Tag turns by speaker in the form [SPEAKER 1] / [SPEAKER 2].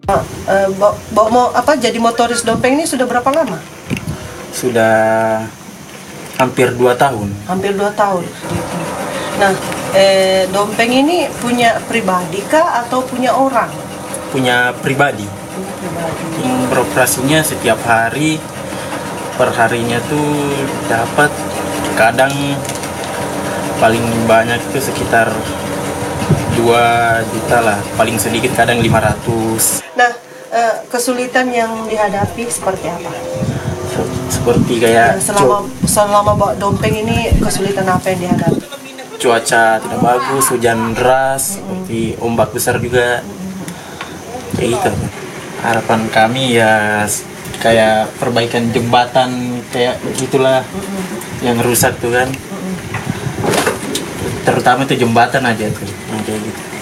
[SPEAKER 1] Jadi motoris dompeng ini sudah berapa lama?
[SPEAKER 2] Sudah hampir 2 tahun.
[SPEAKER 1] Hampir 2 tahun. Nah, dompeng ini punya pribadi kah atau punya orang?
[SPEAKER 2] Punya pribadi.
[SPEAKER 1] Pribadi.
[SPEAKER 2] Beroperasinya setiap hari, perharinya tuh dapat kadang paling banyak itu sekitar 2 juta lah, paling sedikit kadang 500.
[SPEAKER 1] Nah, kesulitan yang dihadapi seperti apa?
[SPEAKER 2] Seperti kayak
[SPEAKER 1] selama bawa dompeng ini, kesulitan apa yang dihadapi?
[SPEAKER 2] cuaca tidak bagus, hujan deras, seperti ombak besar juga. Kayak gitu. Harapan kami ya kayak perbaikan jembatan kayak gitulah yang rusak tuh kan. Terutama itu jembatan aja tuh yang kayak gitu.